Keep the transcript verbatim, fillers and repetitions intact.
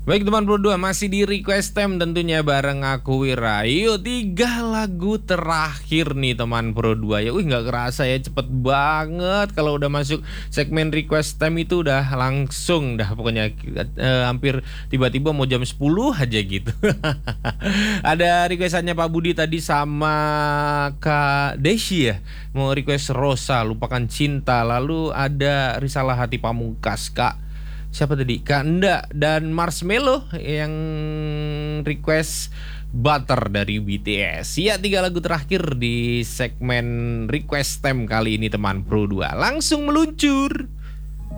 Baik teman Pro dua, masih di request time tentunya bareng aku Wira. Yuk, tiga lagu terakhir nih teman Pro dua ya. Wih, nggak kerasa ya, cepet banget. Kalau udah masuk segmen request time itu udah langsung dah pokoknya eh, hampir tiba-tiba mau jam sepuluh aja gitu. Ada requestannya Pak Budi tadi sama Kak Deshi ya. Mau request Rosa, Lupakan Cinta. Lalu ada Risalah Hati Pamungkas, Kak siapa tadi? Kak Nda dan Marshmello yang request Butter dari B T S. Ya, tiga lagu terakhir di segmen request time kali ini teman Pro dua. Langsung meluncur.